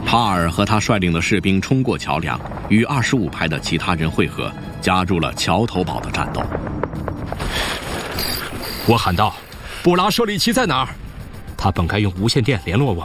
哈尔和他率领的士兵冲过桥梁，与25排的其他人会合，加入了桥头堡的战斗。 我喊道：“布拉舍里奇在哪儿？他本该用无线电联络我